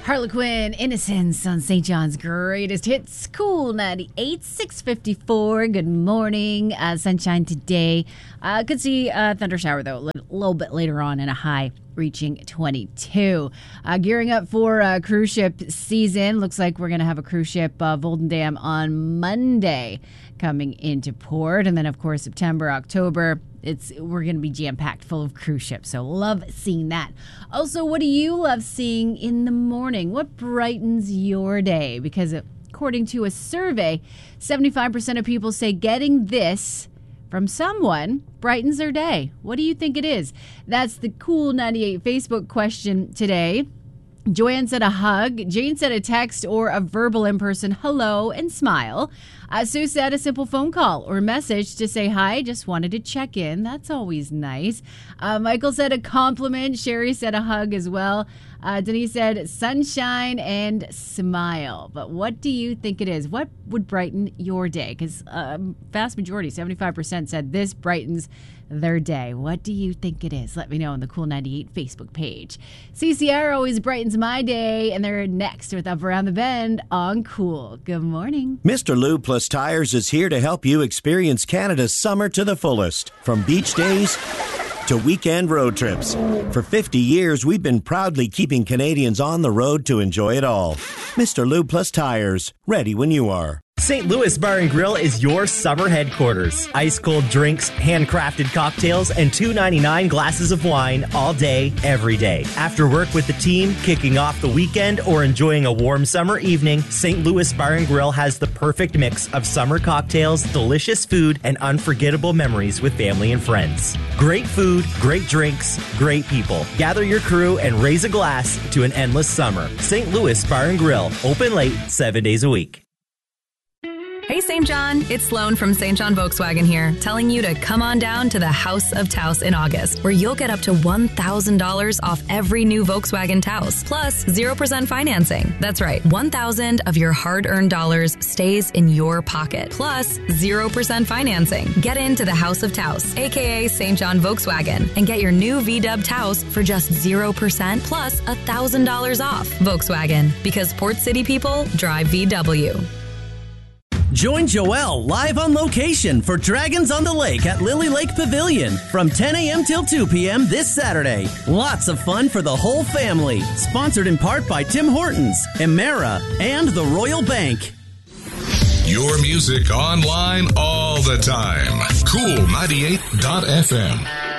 Harlequin, Innocence on St. John's Greatest Hits. Cool 98, 6:54. Good morning. Sunshine today. Could see a thunder shower, though, a little bit later on, and a high reaching 22. Gearing up for cruise ship season. Looks like we're going to have a cruise ship, Voldendam, on Monday coming into port. And then, of course, September, October, we're going to be jam-packed full of cruise ships. So love seeing that. Also, what do you love seeing in the morning? What brightens your day? Because according to a survey, 75% of people say getting this from someone brightens their day. What do you think it is? That's the Cool 98 Facebook question today. Joanne said a hug. Jane said a text or a verbal in-person hello and smile. Sue said a simple phone call or message to say hi. Just wanted to check in. That's always nice. Michael said a compliment. Sherry said a hug as well. Denise said sunshine and smile. But what do you think it is? What would brighten your day? Because vast majority, 75%, said this brightens their day. What do you think it is? Let me know on the Cool 98 Facebook page. CCR always brightens my day, and they're next with Up Around the Bend on Cool. Good morning. Mr. Lube Plus Tires is here to help you experience Canada's summer to the fullest. From beach days to weekend road trips. For 50 years, we've been proudly keeping Canadians on the road to enjoy it all. Mr. Lube Plus Tires, ready when you are. St. Louis Bar and Grill is your summer headquarters. Ice-cold drinks, handcrafted cocktails, and $2.99 glasses of wine all day, every day. After work with the team, kicking off the weekend, or enjoying a warm summer evening, St. Louis Bar and Grill has the perfect mix of summer cocktails, delicious food, and unforgettable memories with family and friends. Great food, great drinks, great people. Gather your crew and raise a glass to an endless summer. St. Louis Bar and Grill, open late, 7 days a week. Hey, St. John. It's Sloan from St. John Volkswagen here, telling you to come on down to the House of Taos in August, where you'll get up to $1,000 off every new Volkswagen Taos, plus 0% financing. That's right, $1,000 of your hard-earned dollars stays in your pocket, plus 0% financing. Get into the House of Taos, aka St. John Volkswagen, and get your new VW Taos for just 0% plus $1,000 off. Volkswagen, because Port City people drive VW. Join Joelle live on location for Dragons on the Lake at Lily Lake Pavilion from 10 a.m. till 2 p.m. this Saturday. Lots of fun for the whole family. Sponsored in part by Tim Hortons, Emera, and the Royal Bank. Your music online all the time. Cool 98.fm.